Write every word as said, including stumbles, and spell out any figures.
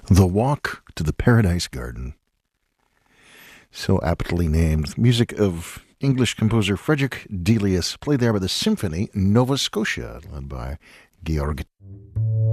The Walk to the Paradise Garden. So aptly named. Music of English composer Frederick Delius, played there by the Symphony Nova Scotia, led by Georg